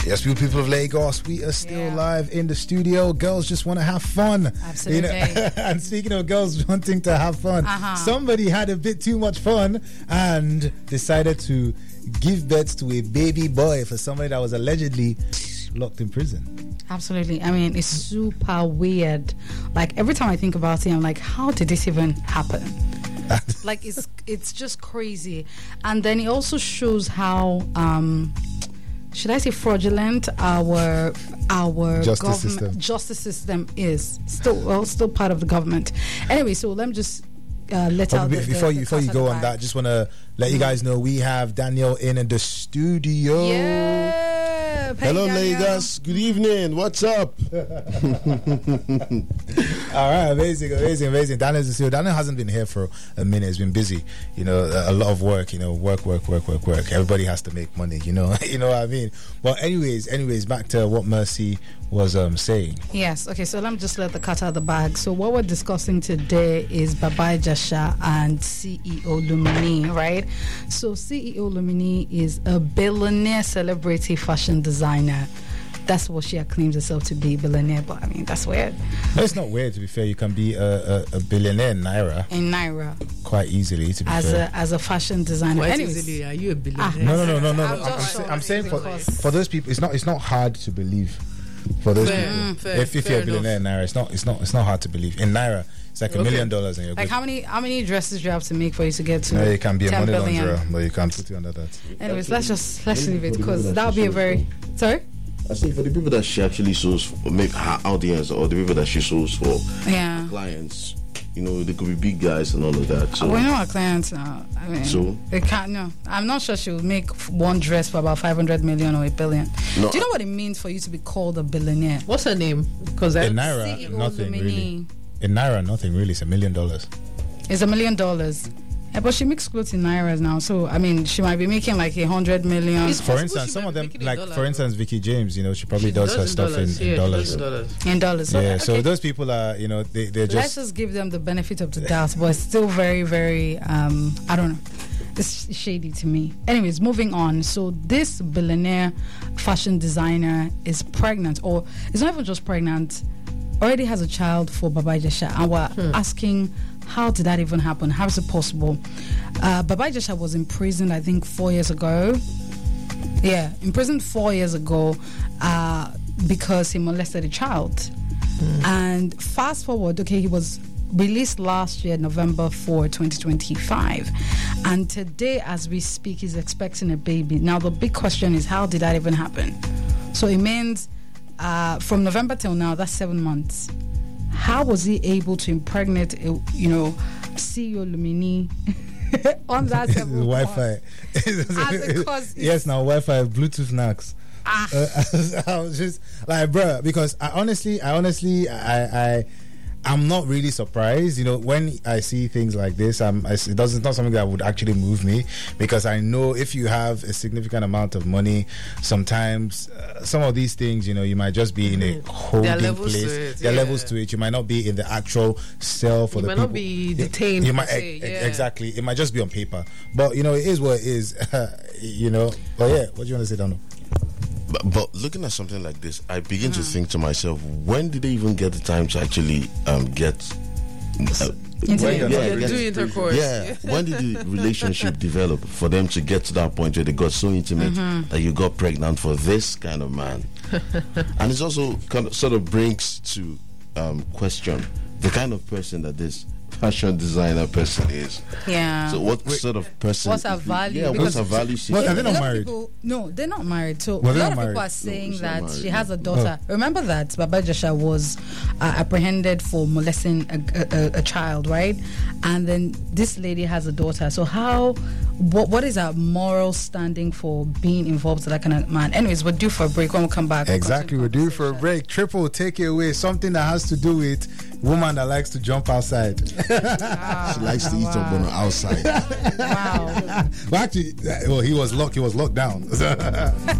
Yes, people of Lagos, we are still live in the studio. Girls just want to have fun. Absolutely. And speaking of girls wanting to have fun, somebody had a bit too much fun and decided to give birth to a baby boy for somebody that was allegedly locked in prison. Absolutely. I mean, it's super weird. Like, every time I think about it, I'm like, how did this even happen? Like, it's just crazy. And then it also shows how should I say fraudulent our justice system is. Still part of the government. Anyway, so let me just let out before you go on that, just want to let you guys know we have Daniel in the studio. Yeah. Hello, Lagos. Good evening. What's up? All right, amazing. Daniel's in the studio. Daniel hasn't been here for a minute. He's been busy. You know, a lot of work. You know, work. Everybody has to make money. You know, you know what I mean. Well, anyways, back to what Mercy was saying. Yes. Okay. So let me just let the cat out of the bag. So what we're discussing today is Baba Ijasha and CEO Lumini, right? So CEO Lumini is a billionaire celebrity fashion designer. That's what she acclaims herself to be, billionaire. But I mean, that's weird. No, it's not weird. To be fair, you can be a billionaire in Naira. Quite easily. To be fair, as a fashion designer. Quite easily, are you a billionaire? No. I'm saying for those people, it's not hard to believe. For those people, if you're a billionaire in Naira, it's not hard to believe. In Naira, it's like $1 million, and you're like good. How many dresses do you have to make for you to get to? No, you can be a money billion? launderer, but you can't put it under that. Anyways, let's leave it, because that would be a very I think for the people that she actually shows for, make her audience, or the people that she shows for clients, you know, they could be big guys and all of that. So we know our clients now. I mean, so they can't. No, I'm not sure she would make one dress for about 500 million or $1 billion. No, do you know what it means for you to be called a billionaire? What's her name? Because in Naira, nothing really. In Naira, nothing really. It's $1 million. It's $1 million. Yeah, but she makes clothes in Nairas now, so I mean, she might be making like 100 million. For instance, some of them, like for instance, Vicky James, you know, she probably does her stuff in dollars. In dollars. Yeah, so those people are, you know, they're just. Let's just give them the benefit of the doubt, but it's still very, very, I don't know. It's shady to me. Anyways, moving on. So this billionaire fashion designer is pregnant, or it's not even just pregnant, already has a child for Baba Ijasha, and we're asking, how did that even happen? How is it possible? Baba Ijasha was imprisoned, I think, 4 years ago. Yeah, imprisoned 4 years ago because he molested a child. And fast forward, he was released last year, November 4, 2025. And today, as we speak, he's expecting a baby. Now, the big question is, how did that even happen? So it means from November till now, that's 7 months. How was he able to impregnate, CEO Lumini on that Wi-Fi? Yes, now Wi-Fi, Bluetooth knacks. I was just like, bruh, because I honestly, I'm not really surprised. You know, when I see things like this, it's not something that would actually move me, because I know if you have a significant amount of money, sometimes some of these things, you know, you might just be in a holding place. There are levels to it. You might not be in the actual cell for the people. You might not be detained. You might exactly. It might just be on paper. But you know, it is what it is. You know. But yeah, what do you want to say, Dano? But looking at something like this, I begin to think to myself, when did they even get the time to actually get do intercourse? Yeah, when did the relationship develop for them to get to that point where they got so intimate that you got pregnant for this kind of man? And it also sort of brings to question the kind of person that this fashion designer person is. Yeah. So what sort of person? What's her value? Yeah, what's her value? Well, are they not married? No, they're not married. So a lot of people are saying that she has a daughter. Remember that Baba Ijasha was apprehended for molesting a child, right? And then this lady has a daughter. So what is our moral standing for being involved with that kind of man? Anyways, we're due for a break. When we come back, exactly, we're due for a break. Triple, take it away. Something that has to do with woman that likes to jump outside. She likes to eat up on the outside. Wow. Well, actually, he was locked down.